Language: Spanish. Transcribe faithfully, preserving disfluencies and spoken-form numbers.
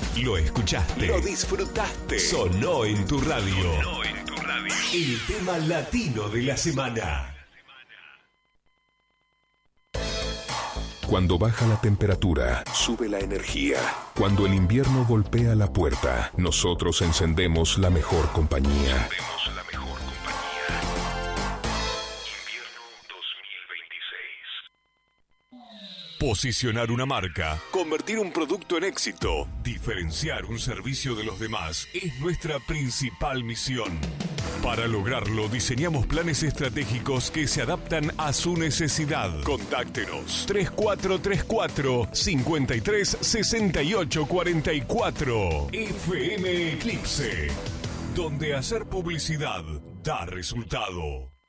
Lo escuchaste. Lo disfrutaste. Sonó en tu radio. Sonó en tu radio. El tema latino de la semana. Cuando baja la temperatura, sube la energía. Cuando el invierno golpea la puerta, nosotros encendemos la mejor compañía. Encendemos la mejor compañía. Invierno dos mil veintiséis. Posicionar una marca, convertir un producto en éxito, diferenciar un servicio de los demás es nuestra principal misión. Para lograrlo, diseñamos planes estratégicos que se adaptan a su necesidad. Contáctenos tres cuatro tres cuatro, cinco tres seis ocho cuatro cuatro. F M Eclipse, donde hacer publicidad da resultado.